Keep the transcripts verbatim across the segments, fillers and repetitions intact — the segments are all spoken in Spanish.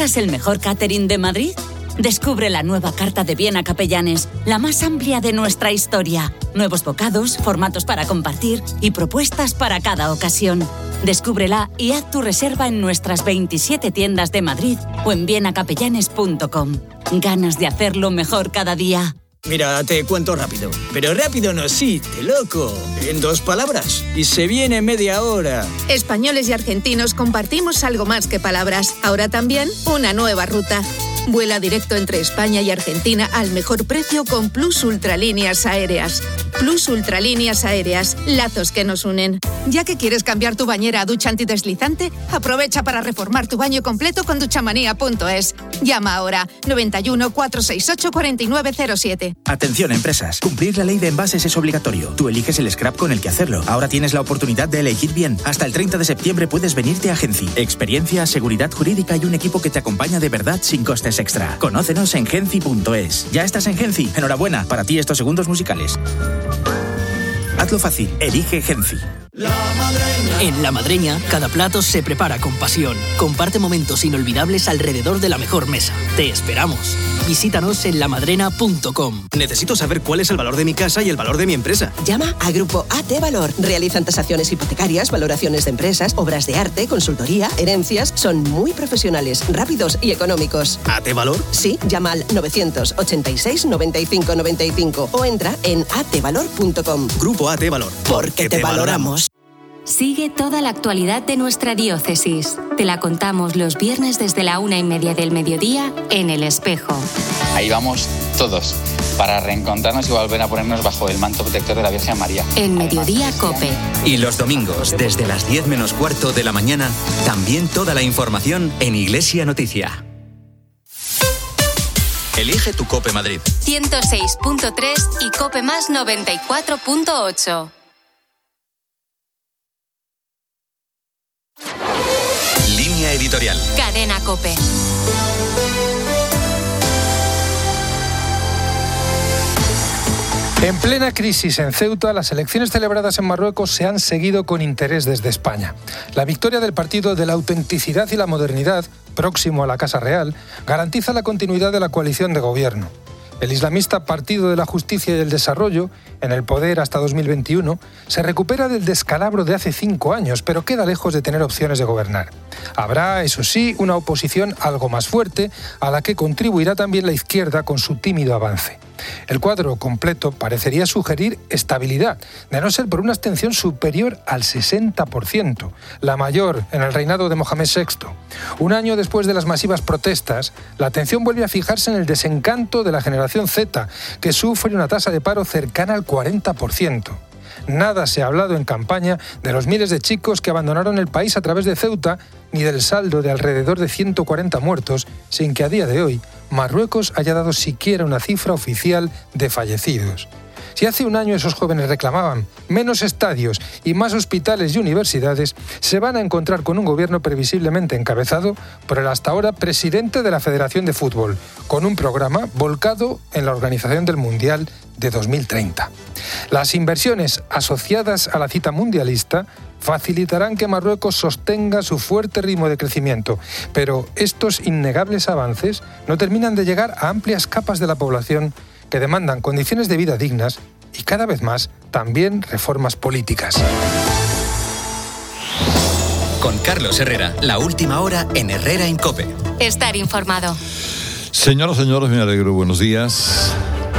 ¿Buscas el mejor catering de Madrid? Descubre la nueva carta de Viena Capellanes, la más amplia de nuestra historia. Nuevos bocados, formatos para compartir y propuestas para cada ocasión. Descúbrela y haz tu reserva en nuestras veintisiete tiendas de Madrid o en viena capellanes punto com. Ganas de hacerlo mejor cada día. Mira, te cuento rápido. Pero rápido no existe, loco. En dos palabras. Y se viene media hora. Españoles y argentinos compartimos algo más que palabras. Ahora también una nueva ruta. Vuela directo entre España y Argentina al mejor precio con Plus Ultralíneas Aéreas. Plus Ultralíneas Aéreas, lazos que nos unen. Ya que quieres cambiar tu bañera a ducha antideslizante, aprovecha para reformar tu baño completo con duchamanía punto es. Llama ahora noventa y uno, cuatrocientos sesenta y ocho, cuarenta y nueve cero siete. Atención, empresas. Cumplir la ley de envases es obligatorio. Tú eliges el scrap con el que hacerlo. Ahora tienes la oportunidad de elegir bien. Hasta el treinta de septiembre puedes venirte a Genci. Experiencia, seguridad jurídica y un equipo que te acompaña de verdad sin costes extra. Conócenos en genci punto es. ¿Ya estás en Genci? Enhorabuena. Para ti estos segundos musicales. Hazlo fácil. Elige Genci. En La Madreña, cada plato se prepara con pasión. Comparte momentos inolvidables alrededor de la mejor mesa. Te esperamos. Visítanos en la madrena punto com. Necesito saber cuál es el valor de mi casa y el valor de mi empresa. Llama a Grupo A T Valor. Realizan tasaciones hipotecarias, valoraciones de empresas, obras de arte, consultoría, herencias. Son muy profesionales, rápidos y económicos. ¿A T Valor? Sí, llama al novecientos ochenta y seis, noventa y cinco noventa y cinco o entra en a t valor punto com. Grupo A T Valor. Porque te valoramos. Sigue toda la actualidad de nuestra diócesis. Te la contamos los viernes desde la una y media del mediodía en El Espejo. Ahí vamos todos, para reencontrarnos y volver a ponernos bajo el manto protector de la Virgen María. En Mediodía Cope. Y los domingos, desde las diez menos cuarto de la mañana, también toda la información en Iglesia Noticia. Elige tu Cope Madrid. ciento seis punto tres y Cope Más noventa y cuatro punto ocho. Línea editorial. Cadena Cope. En plena crisis en Ceuta, las elecciones celebradas en Marruecos se han seguido con interés desde España. La victoria del Partido de la Autenticidad y la Modernidad, próximo a la Casa Real, garantiza la continuidad de la coalición de gobierno. El islamista Partido de la Justicia y el Desarrollo, en el poder hasta dos mil veintiuno, se recupera del descalabro de hace cinco años, pero queda lejos de tener opciones de gobernar. Habrá, eso sí, una oposición algo más fuerte, a la que contribuirá también la izquierda con su tímido avance. El cuadro completo parecería sugerir estabilidad, de no ser por una abstención superior al sesenta por ciento, la mayor en el reinado de Mohamed sexto. Un año después de las masivas protestas, la atención vuelve a fijarse en el desencanto de la generación Z, que sufre una tasa de paro cercana al cuarenta por ciento. Nada se ha hablado en campaña de los miles de chicos que abandonaron el país a través de Ceuta, ni del saldo de alrededor de ciento cuarenta muertos, sin que a día de hoy Marruecos haya dado siquiera una cifra oficial de fallecidos. Si hace un año esos jóvenes reclamaban menos estadios y más hospitales y universidades, se van a encontrar con un gobierno previsiblemente encabezado por el hasta ahora presidente de la Federación de Fútbol, con un programa volcado en la organización del Mundial de dos mil treinta. Las inversiones asociadas a la cita mundialista facilitarán que Marruecos sostenga su fuerte ritmo de crecimiento, pero estos innegables avances no terminan de llegar a amplias capas de la población que demandan condiciones de vida dignas y cada vez más también reformas políticas. Con Carlos Herrera, la última hora en Herrera en Cope. Estar informado. Señoras, señores, me alegro. Buenos días.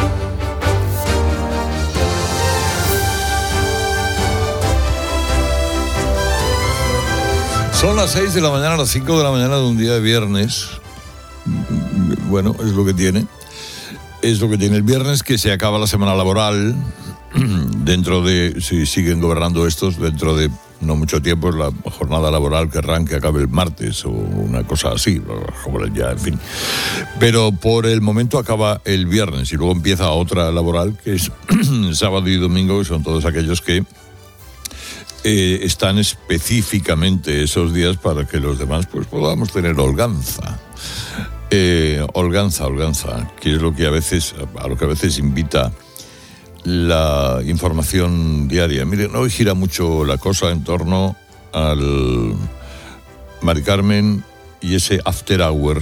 Son las seis de la mañana, las cinco de la mañana de un día de viernes. Bueno, es lo que tiene. Es lo que tiene el viernes, que se acaba la semana laboral. Dentro de, si siguen gobernando estos, dentro de no mucho tiempo, la jornada laboral que arranque, acabe el martes o una cosa así, ya, en fin. Pero por el momento acaba el viernes y luego empieza otra laboral, que es sábado y domingo, que son todos aquellos que eh, están específicamente esos días para que los demás pues podamos tener holganza. Eh, holganza, holganza, que es lo que a veces, a lo que a veces invita la información diaria. Miren, hoy gira mucho la cosa en torno al Mari Carmen y ese after hours